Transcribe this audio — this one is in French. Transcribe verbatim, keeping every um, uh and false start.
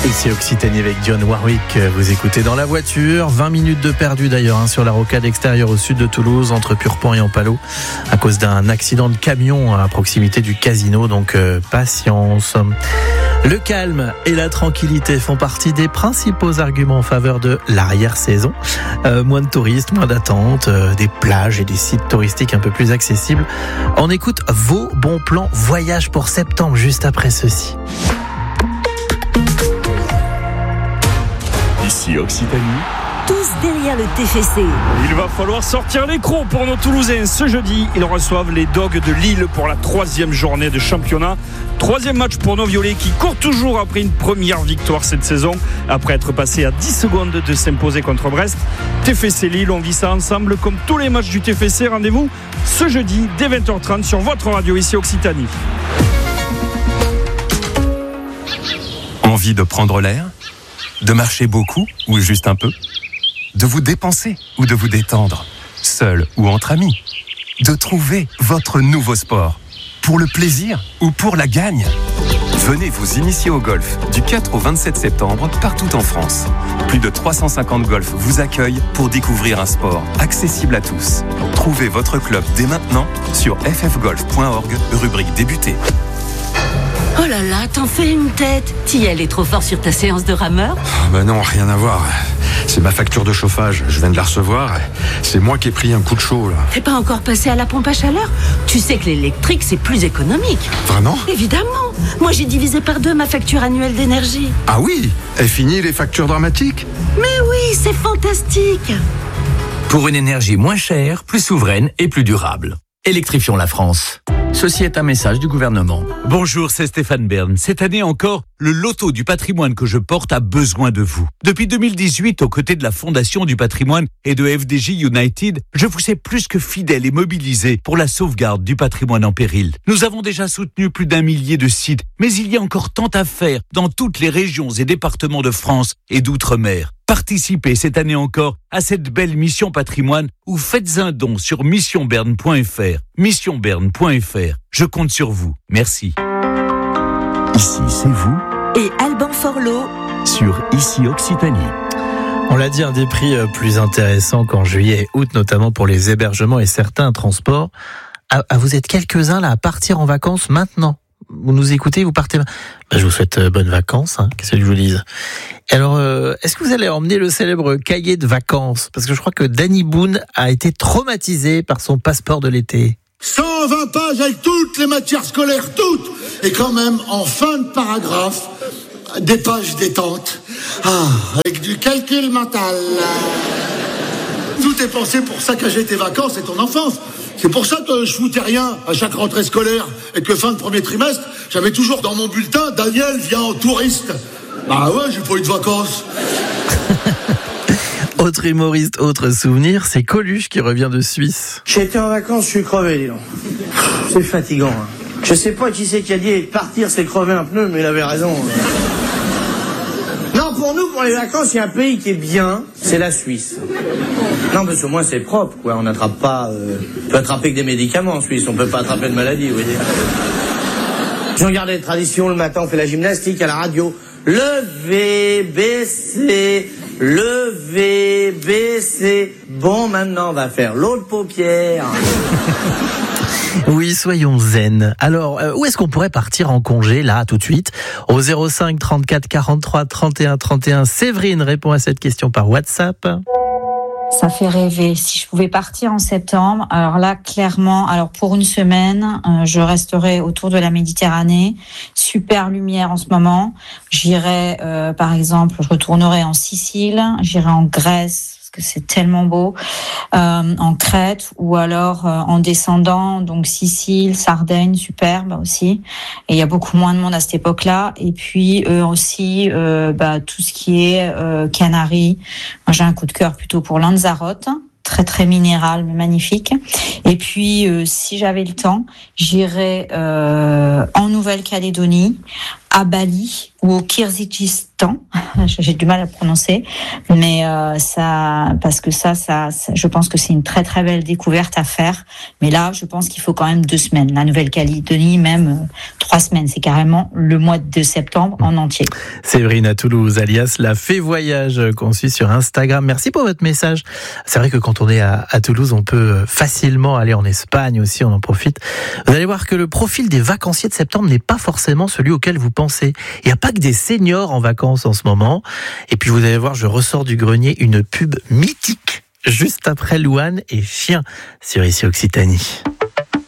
Ici Occitanie avec Dionne Warwick, vous écoutez dans la voiture, vingt minutes de perdu d'ailleurs hein, sur la rocade extérieure au sud de Toulouse, entre Purpan et Ampalo, à cause d'un accident de camion à proximité du casino, donc euh, patience. Le calme et la tranquillité font partie des principaux arguments en faveur de l'arrière-saison. Euh, moins de touristes, moins d'attentes, euh, des plages et des sites touristiques un peu plus accessibles. On écoute vos bons plans voyage pour septembre juste après ceci. Ici Occitanie. Tous derrière le T F C. Il va falloir sortir les crocs pour nos Toulousains. Ce jeudi, ils reçoivent les Dogs de Lille pour la troisième journée de championnat. Troisième match pour nos Violets qui courent toujours après une première victoire cette saison, après être passé à dix secondes de s'imposer contre Brest. T F C Lille, on vit ça ensemble comme tous les matchs du T F C. Rendez-vous ce jeudi dès vingt heures trente sur votre radio ici Occitanie. Envie de prendre l'air ? De marcher beaucoup ou juste un peu ? De vous dépenser ou de vous détendre ? Seul ou entre amis ? De trouver votre nouveau sport ? Pour le plaisir ou pour la gagne ? Venez vous initier au golf du quatre au vingt-sept septembre partout en France. Plus de trois cent cinquante golfs vous accueillent pour découvrir un sport accessible à tous. Trouvez votre club dès maintenant sur f f golf point org, rubrique débuter. Oh là là, t'en fais une tête. T'y allais trop fort sur ta séance de rameur ? Ben non, rien à voir. C'est ma facture de chauffage, je viens de la recevoir. C'est moi qui ai pris un coup de chaud là. T'es pas encore passé à la pompe à chaleur ? Tu sais que l'électrique c'est plus économique. Vraiment ? Évidemment. Moi j'ai divisé par deux ma facture annuelle d'énergie. Ah oui ? Est fini les factures dramatiques ? Mais oui, c'est fantastique. Pour une énergie moins chère, plus souveraine et plus durable. Électrifions la France. Ceci est un message du gouvernement. Bonjour, c'est Stéphane Bern. Cette année encore, le loto du patrimoine que je porte a besoin de vous. Depuis deux mille dix-huit, aux côtés de la Fondation du patrimoine et de F D J United, je vous sais plus que fidèle et mobilisé pour la sauvegarde du patrimoine en péril. Nous avons déjà soutenu plus d'un millier de sites, mais il y a encore tant à faire dans toutes les régions et départements de France et d'outre-mer. Participez cette année encore à cette belle mission patrimoine ou faites un don sur mission bern point f r. mission bern point f r. Je compte sur vous. Merci. Ici, c'est vous Et Alban Forlot sur Ici Occitanie. On l'a dit, un des prix plus intéressants qu'en juillet et août, notamment pour les hébergements et certains transports. Ah, vous êtes quelques-uns là à partir en vacances maintenant. Vous nous écoutez, vous partez. Ben, je vous souhaite bonnes vacances, hein, qu'est-ce que je vous dise. Alors, euh, est-ce que vous allez emmener le célèbre cahier de vacances ? Parce que je crois que Danny Boone a été traumatisé par son passeport de l'été. cent vingt pages avec toutes les matières scolaires, toutes. Et quand même, en fin de paragraphe, des pages détente. Ah, avec du calcul mental. Tout est pensé pour saccager tes vacances et ton enfance. C'est pour ça que je foutais rien à chaque rentrée scolaire et que fin de premier trimestre, j'avais toujours dans mon bulletin « Daniel vient en touriste ». Bah ouais, j'ai pas eu de vacances. Autre humoriste, autre souvenir, c'est Coluche qui revient de Suisse. J'ai été en vacances, je suis crevé, dis donc. C'est fatigant. Hein. Je sais pas qui c'est qui a dit partir, c'est crever un pneu, mais il avait raison. Non, pour nous, pour les vacances, il y a un pays qui est bien, c'est la Suisse. Non, parce que au moins c'est propre, quoi. On n'attrape pas. Euh... On peut attraper que des médicaments en Suisse, on peut pas attraper de maladie, vous voyez. Je regarde les traditions, le matin on fait la gymnastique à la radio. Lever, baisser, lever, baisser. Bon, maintenant on va faire l'autre paupière. Oui, soyons zen. Alors, euh, où est-ce qu'on pourrait partir en congé, là, tout de suite ? Au zéro cinq trente-quatre quarante-trois trente et un trente et un, Séverine répond à cette question par WhatsApp. Ça fait rêver. Si je pouvais partir en septembre, alors là, clairement, alors pour une semaine, euh, je resterai autour de la Méditerranée. Super lumière en ce moment. J'irai, euh, par exemple, je retournerai en Sicile, j'irai en Grèce, parce que c'est tellement beau, euh, en Crète, ou alors euh, en descendant, donc Sicile, Sardaigne, superbe aussi. Et il y a beaucoup moins de monde à cette époque-là. Et puis euh, aussi, euh, bah, tout ce qui est euh, Canaries. Moi, j'ai un coup de cœur plutôt pour Lanzarote. Très très minéral mais magnifique. Et puis euh, si j'avais le temps, j'irais euh, en Nouvelle-Calédonie à Bali ou au Kyrgyzstan, j'ai du mal à prononcer, mais euh, ça, parce que ça, ça, ça, je pense que c'est une très très belle découverte à faire. Mais là, je pense qu'il faut quand même deux semaines. La Nouvelle-Calédonie, même euh, trois semaines, c'est carrément le mois de septembre en entier. Séverine à Toulouse, alias la Fée Voyage, qu'on suit sur Instagram. Merci pour votre message. C'est vrai que quand on est à, à Toulouse, on peut facilement aller en Espagne aussi, on en profite. Vous allez voir que le profil des vacanciers de septembre n'est pas forcément celui auquel vous pensez. Il n'y a pas que des seniors en vacances en ce moment. Et puis vous allez voir, je ressors du grenier une pub mythique juste après Louane et Chien sur Ici Occitanie.